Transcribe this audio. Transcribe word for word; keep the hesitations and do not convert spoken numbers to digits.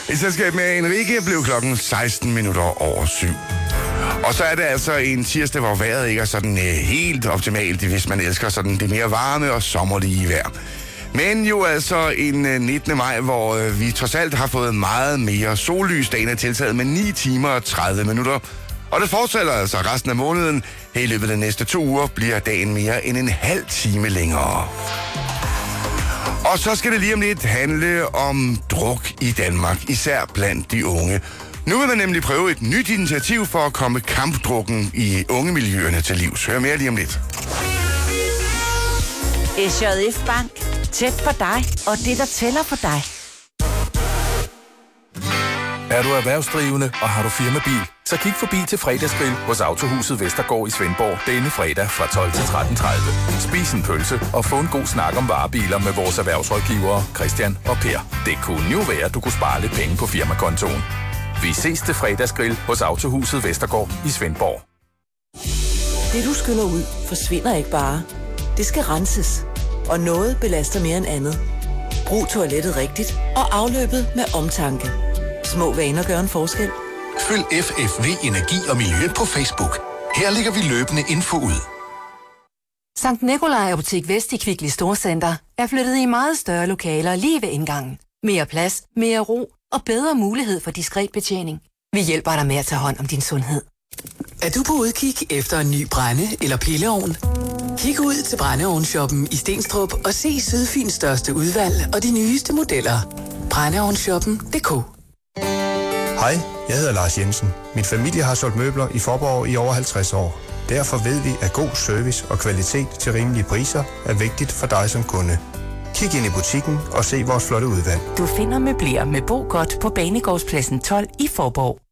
I selskab med Enrique blev klokken seksten minutter over syv. Og så er det altså en tirsdag, hvor vejret ikke er sådan uh, helt optimalt, hvis man elsker sådan det mere varme og sommerlige vejr. Men jo altså en uh, nittende maj, hvor uh, vi trods alt har fået meget mere sollys. Dagen er tiltaget med ni timer og tredive minutter. Og det fortsætter altså resten af måneden. Her i løbet af de næste to uger bliver dagen mere end en halv time længere. Og så skal det lige om lidt handle om druk i Danmark, især blandt de unge. Nu vil man nemlig prøve et nyt initiativ for at komme kampdrukken i ungemiljøerne til livs. Hør mere lige om lidt. S J F Bank. Tæt på dig, og det der tæller på dig. Er du erhvervsdrivende, og har du firmabil, så kig forbi til fredagsgrill hos Autohuset Vestergaard i Svendborg denne fredag fra tolv til tretten tredive. Spis en pølse og få en god snak om varebiler med vores erhvervsrådgivere Christian og Per. Det kunne jo være, at du kunne spare lidt penge på firmakontoen. Vi ses til fredagsgrill hos Autohuset Vestergaard i Svendborg. Det du skyller ud, forsvinder ikke bare. Det skal renses. Og noget belaster mere end andet. Brug toilettet rigtigt og afløbet med omtanke. Små vaner gør en forskel. Følg F F V Energi og Miljø på Facebook. Her lægger vi løbende info ud. Sankt Nikolaj Apotek Vest i Kvickly Storcenter er flyttet i meget større lokaler lige ved indgangen. Mere plads, mere ro og bedre mulighed for diskret betjening. Vi hjælper dig med at tage hånd om din sundhed. Er du på udkig efter en ny brænde- eller pilleovn? Kig ud til brændeovnshoppen i Stenstrup og se Sydfyns største udvalg og de nyeste modeller. brændeovnshoppen punktum d k. Hej, jeg hedder Lars Jensen. Min familie har solgt møbler i Faaborg i over halvtreds år. Derfor ved vi, at god service og kvalitet til rimelige priser er vigtigt for dig som kunde. Kig ind i butikken og se vores flotte udvalg. Du finder møbler med Bo Godt på Banegårdspladsen tolv i Faaborg.